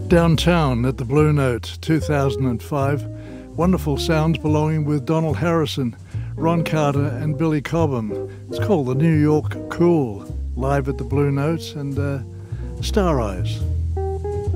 Downtown at the Blue Note, 2005. Wonderful sounds belonging with Donald Harrison, Ron Carter and Billy Cobham. It's called the New York Cool, live at the Blue Note, and Star Eyes.